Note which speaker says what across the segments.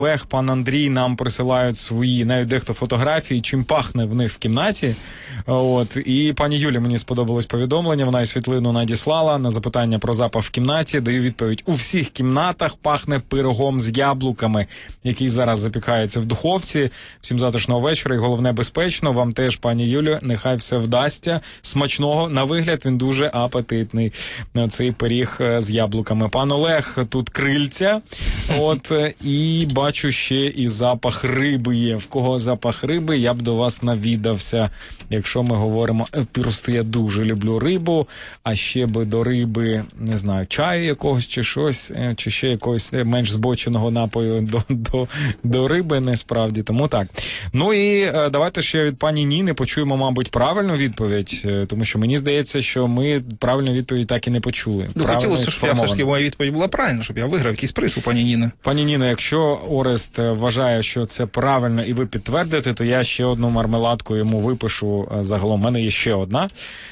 Speaker 1: Олег, пан Андрій нам присилають свої, навіть дехто фотографії, чим пахне в них в кімнаті. І пані Юлі, мені сподобалось повідомлення, вона і світлину надіслала на запитання про запах в кімнаті. Даю відповідь: у всіх кімнатах пахне пирогом з яблуками, який зараз запікається в духовці. Всім затишного вечора і головне безпечно. Вам теж, пані Юлю, нехай все вдасться. Смачного, на вигляд він дуже апетитний. Цей пиріг з яблуками. Пан Олег, тут крильця. І бачу ще і запах риби є. В кого запах риби, я б до вас навідався. Якщо ми говоримо, просто я дуже люблю рибу, а ще би до риби, не знаю, чаю якогось чи щось, чи ще якогось менш збоченого напою до риби, насправді, тому так. І давайте ще від пані Ніни почуємо, мабуть, правильну відповідь, тому що мені здається, що ми правильну відповідь так і не почули.
Speaker 2: Хотілося, щоб все ж таки моя відповідь була правильна, щоб я виграв якийсь приз у пані Ніни.
Speaker 1: Пані Ніно, якщо Орест вважає, що це правильно і ви підтвердите, то я ще одну мармеладку йому випишу загалом. У мене є ще одна.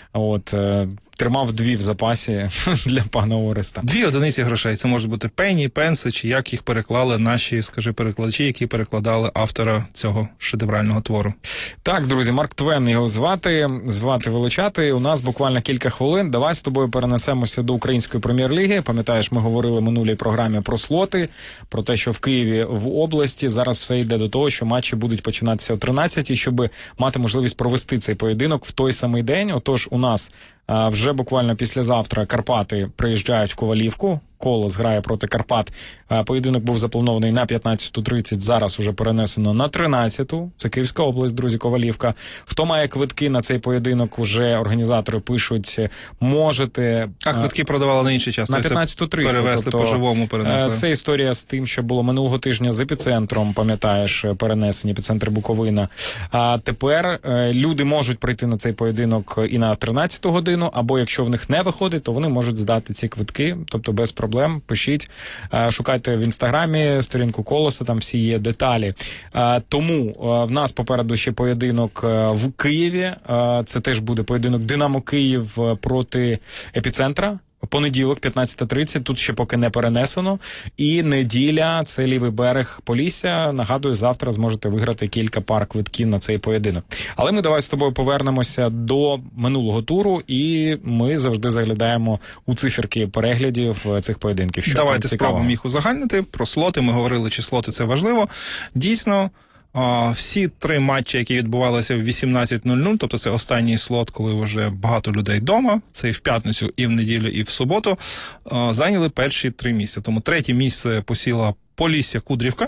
Speaker 1: Тримав 2 в запасі для пана Ореста.
Speaker 2: 2 одиниці грошей. Це можуть бути пені, пенси, чи як їх переклали наші, перекладачі, які перекладали автора цього шедеврального твору.
Speaker 1: Так, друзі, Марк Твен його звати величати. У нас буквально кілька хвилин. Давай з тобою перенесемося до української прем'єр-ліги. Пам'ятаєш, ми говорили в минулій програмі про слоти, про те, що в Києві, в області зараз все йде до того, що матчі будуть починатися о 13-й, щоб мати можливість провести цей поєдинок в той самий день. Отож, у нас вже буквально післязавтра Карпати приїжджають в Ковалівку. Колос грає проти Карпат. Поєдинок був запланований на 15:30, зараз уже перенесено на 13:00. Це Київська область, друзі, Ковалівка. Хто має квитки на цей поєдинок, уже організатори пишуть, можете...
Speaker 2: А квитки продавали на інший час?
Speaker 1: На 15:30.
Speaker 2: Перевезли, по-живому перенесли.
Speaker 1: Це історія з тим, що було минулого тижня з епіцентром, пам'ятаєш, перенесені епіцентр Буковина. А тепер люди можуть прийти на цей поєдинок і на 13-ту годину, або якщо в них не виходить, то вони можуть здати ці квитки, тобто без проблем. Пишіть, шукайте в інстаграмі сторінку Колоса, там всі є деталі. Тому в нас попереду ще поєдинок в Києві. Це теж буде поєдинок Динамо Київ проти епіцентра. Понеділок, 15:30, тут ще поки не перенесено. І неділя, це лівий берег Полісся. Нагадую, завтра зможете виграти кілька пар квитків на цей поєдинок. Але ми давай з тобою повернемося до минулого туру, і ми завжди заглядаємо у циферки переглядів цих поєдинків. Що
Speaker 2: давайте спробуємо їх узагальнити. Про слоти ми говорили, чи слоти це важливо. Дійсно, всі 3 матчі, які відбувалися в 18:00, тобто це останній слот, коли вже багато людей вдома, це і в п'ятницю, і в неділю, і в суботу, зайняли перші 3 місця. Тому 3-є місце посіла Полісся Кудрівка,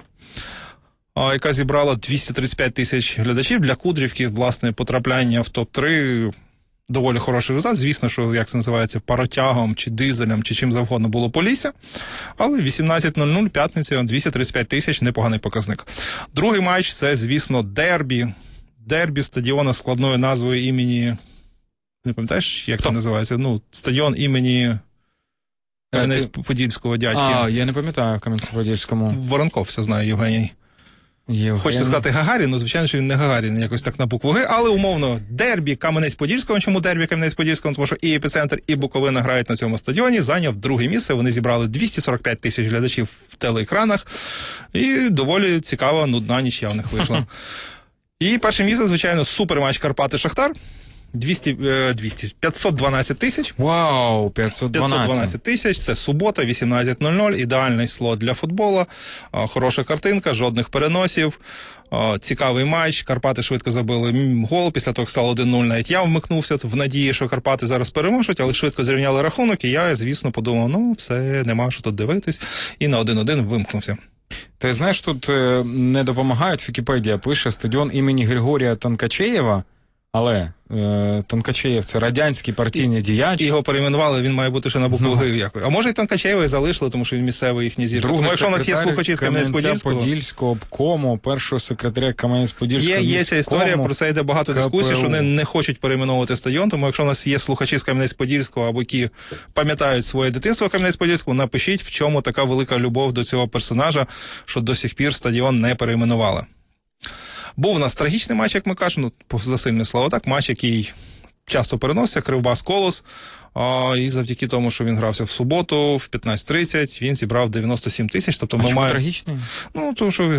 Speaker 2: яка зібрала 235 тисяч глядачів. Для Кудрівки, власне, потрапляння в топ-3 доволі хороший результат. Звісно, що, як це називається, паротягом, чи дизелем, чи чим завгодно було Полісся. Але 18:00, п'ятниця, 235 тисяч, непоганий показник. Другий матч – це, звісно, дербі. Дербі стадіона складною назвою імені... Не пам'ятаєш, як це називається? Стадіон імені Кам'янець-Подільського дядьки.
Speaker 1: Я не пам'ятаю Кам'янець-Подільському.
Speaker 2: Воронков все знає, Євгеній. Хочеться сказати Гагарін, звичайно, що він не Гагарін, якось так на букву Г, але умовно дербі Кам'янець-Подільського. Чому дербі Кам'янець-Подільського? Тому що і епіцентр, і Буковина грають на цьому стадіоні. Зайняв 2-е місце, вони зібрали 245 тисяч глядачів в телеекранах, і доволі цікава, нудна нічия в них вийшла. І перше місце, звичайно, суперматч Карпати-Шахтар. 512 тисяч.
Speaker 1: Вау, 512
Speaker 2: тисяч. Це субота, 18:00. Ідеальний слот для футболу. Хороша картинка, жодних переносів. Цікавий матч. Карпати швидко забили гол. Після того, як стало 1-0, навіть я вмикнувся в надії, що Карпати зараз переможуть, але швидко зрівняли рахунок. І я, звісно, подумав, все, нема що тут дивитись. І на 1-1 вимкнувся.
Speaker 1: Ти знаєш, тут не допомагають. Вікіпедія пише стадіон імені Григорія Тонкачеєва. Але Тонкачеєв – це радянський партійний діяч.
Speaker 2: Його перейменували, він має бути ще на букву Г якось. А може і Тонкачеєва і залишили, тому що він місцевий їхній зірка. Тому якщо у нас є слухачі з Кам'янець-Подільського...
Speaker 1: Кам'янець-Подільського обкому, першого секретаря Кам'янець-Подільського
Speaker 2: Є ця історія, про це йде багато дискусій, що вони не хочуть перейменовувати стадіон, тому якщо у нас є слухачі з Кам'янець-Подільського або які пам'ятають своє дитинство в Кам'янець-Подільському, напишіть, в чому така велика любов до цього персонажа, що до сих пір стадіон не перейменували. Був у нас трагічний матч, як ми кажемо, засильне слово так, матч, який часто переносився, Кривбас Колос. І завдяки тому, що він грався в суботу, в 15:30, він зібрав 97 тисяч. Тобто
Speaker 1: А
Speaker 2: ми
Speaker 1: чому
Speaker 2: маємо...
Speaker 1: трагічний?
Speaker 2: Ну, тому що